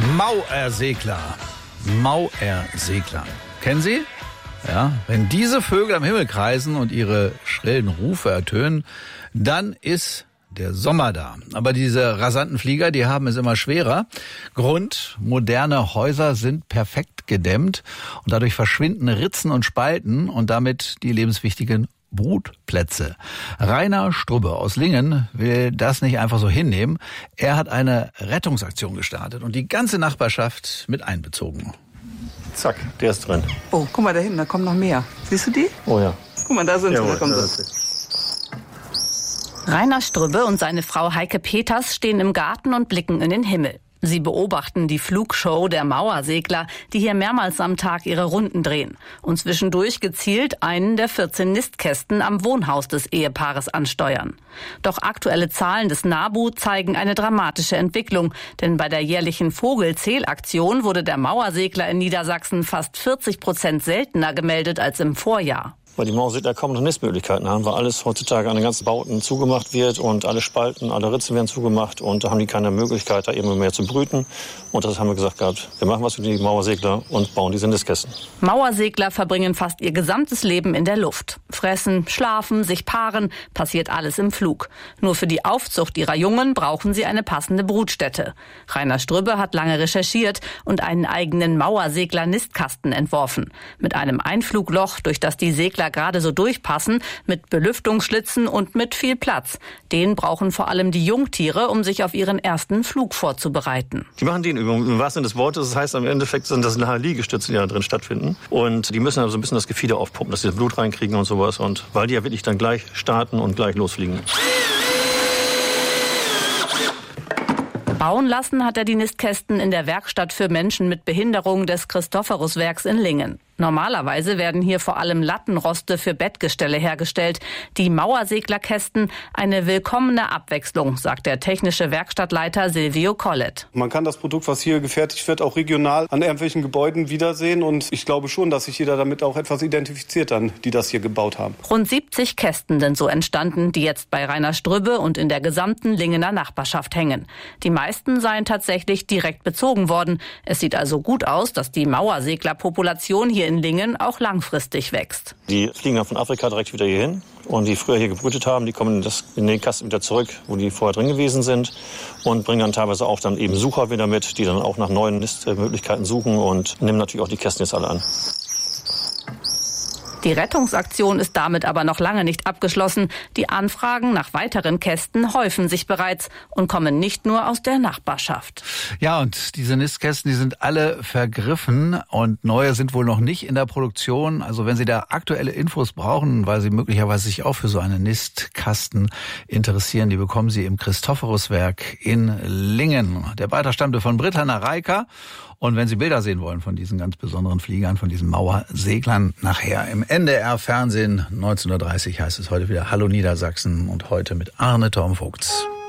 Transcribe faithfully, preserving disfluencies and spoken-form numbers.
Mauersegler. Mauersegler. Kennen Sie? Ja, wenn diese Vögel am Himmel kreisen und ihre schrillen Rufe ertönen, dann ist der Sommer da. Aber diese rasanten Flieger, die haben es immer schwerer. Grund: moderne Häuser sind perfekt gedämmt und dadurch verschwinden Ritzen und Spalten und damit die lebenswichtigen Brutplätze. Rainer Strubbe aus Lingen will das nicht einfach so hinnehmen. Er hat eine Rettungsaktion gestartet und die ganze Nachbarschaft mit einbezogen. Zack, der ist drin. Oh, guck mal da hinten, da kommen noch mehr. Siehst du die? Oh ja. Guck mal, da sind sie, da kommen sie. Rainer Strübbe und seine Frau Heike Peters stehen im Garten und blicken in den Himmel. Sie beobachten die Flugshow der Mauersegler, die hier mehrmals am Tag ihre Runden drehen und zwischendurch gezielt einen der vierzehn Nistkästen am Wohnhaus des Ehepaares ansteuern. Doch aktuelle Zahlen des NABU zeigen eine dramatische Entwicklung, denn bei der jährlichen Vogelzählaktion wurde der Mauersegler in Niedersachsen fast vierzig Prozent seltener gemeldet als im Vorjahr. Weil die Mauersegler kaum noch Nistmöglichkeiten haben, weil alles heutzutage an den ganzen Bauten zugemacht wird und alle Spalten, alle Ritzen werden zugemacht und da haben die keine Möglichkeit, da eben mehr zu brüten. Und das haben wir gesagt gehabt, wir machen was für die Mauersegler und bauen diese Nistkästen. Mauersegler verbringen fast ihr gesamtes Leben in der Luft. Fressen, schlafen, sich paaren, passiert alles im Flug. Nur für die Aufzucht ihrer Jungen brauchen sie eine passende Brutstätte. Rainer Strübbe hat lange recherchiert und einen eigenen Mauersegler-Nistkasten entworfen. Mit einem Einflugloch, durch das die Segler gerade so durchpassen, mit Belüftungsschlitzen und mit viel Platz. Den brauchen vor allem die Jungtiere, um sich auf ihren ersten Flug vorzubereiten. Die machen Dehnübungen, im wahrsten Sinne des Wortes. Das heißt, im Endeffekt sind das nachher Liegestütze, die da drin stattfinden. Und die müssen also ein bisschen das Gefieder aufpumpen, dass sie das Blut reinkriegen und sowas. Und weil die ja wirklich dann gleich starten und gleich losfliegen. Bauen lassen hat er die Nistkästen in der Werkstatt für Menschen mit Behinderung des Christophoruswerks in Lingen. Normalerweise werden hier vor allem Lattenroste für Bettgestelle hergestellt. Die Mauerseglerkästen eine willkommene Abwechslung, sagt der technische Werkstattleiter Silvio Collet. Man kann das Produkt, was hier gefertigt wird, auch regional an irgendwelchen Gebäuden wiedersehen. Und ich glaube schon, dass sich jeder damit auch etwas identifiziert, dann, die das hier gebaut haben. Rund siebzig Kästen sind so entstanden, die jetzt bei Rainer Strübbe und in der gesamten Lingener Nachbarschaft hängen. Die meisten seien tatsächlich direkt bezogen worden. Es sieht also gut aus, dass die Mauerseglerpopulation hier in Lingen auch langfristig wächst. Die fliegen dann von Afrika direkt wieder hier hin. Und die früher hier gebrütet haben, die kommen in, das, in den Kasten wieder zurück, wo die vorher drin gewesen sind. Und bringen dann teilweise auch dann eben Sucher wieder mit, die dann auch nach neuen Nistmöglichkeiten suchen und nehmen natürlich auch die Kästen jetzt alle an. Die Rettungsaktion ist damit aber noch lange nicht abgeschlossen. Die Anfragen nach weiteren Kästen häufen sich bereits und kommen nicht nur aus der Nachbarschaft. Ja, und diese Nistkästen, die sind alle vergriffen und neue sind wohl noch nicht in der Produktion. Also wenn Sie da aktuelle Infos brauchen, weil Sie möglicherweise sich auch für so einen Nistkasten interessieren, die bekommen Sie im Christophoruswerk in Lingen. Der Beitrag stammte von Britta Reiker. Und wenn Sie Bilder sehen wollen von diesen ganz besonderen Fliegern, von diesen Mauerseglern, nachher im N D R-Fernsehen neunzehn Uhr dreißig heißt es heute wieder Hallo Niedersachsen und heute mit Arne Tormvogts.